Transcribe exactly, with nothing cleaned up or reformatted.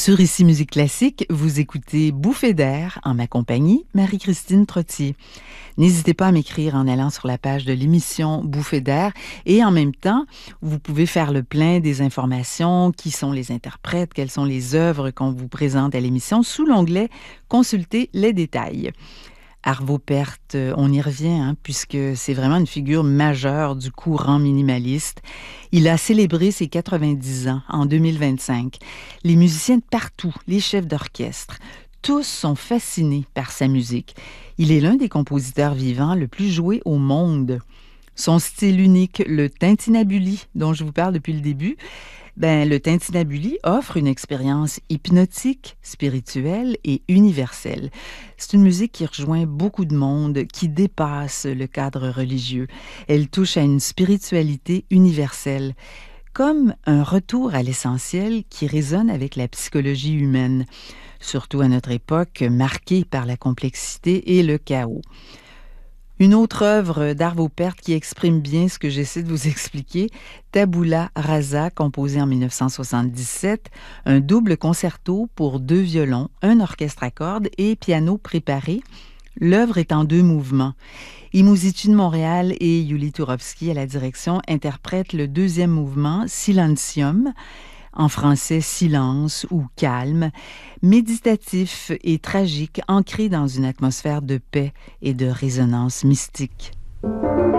Sur Ici Musique Classique, vous écoutez Bouffée d'air en ma compagnie, Marie-Christine Trottier. N'hésitez pas à m'écrire en allant sur la page de l'émission Bouffée d'air et en même temps, vous pouvez faire le plein des informations, qui sont les interprètes, quelles sont les œuvres qu'on vous présente à l'émission sous l'onglet « Consulter les détails ». Arvo Pärt, on y revient, hein, puisque c'est vraiment une figure majeure du courant minimaliste. Il a célébré ses quatre-vingt-dix ans en deux mille vingt-cinq. Les musiciens de partout, les chefs d'orchestre, tous sont fascinés par sa musique. Il est l'un des compositeurs vivants le plus joué au monde. Son style unique, le tintinnabuli, dont je vous parle depuis le début, ben, le tintinnabuli offre une expérience hypnotique, spirituelle et universelle. C'est une musique qui rejoint beaucoup de monde, qui dépasse le cadre religieux. Elle touche à une spiritualité universelle, comme un retour à l'essentiel qui résonne avec la psychologie humaine, surtout à notre époque marquée par la complexité et le chaos. Une autre œuvre d'Arvo Pärt qui exprime bien ce que j'essaie de vous expliquer, Tabula Rasa, composé en dix-neuf cent soixante-dix-sept, un double concerto pour deux violons, un orchestre à cordes et piano préparé. L'œuvre est en deux mouvements. Imouzici de Montréal et Yuli Turovsky à la direction interprètent le deuxième mouvement, Silentium, en français silence ou calme, méditatif et tragique, ancré dans une atmosphère de paix et de résonance mystique.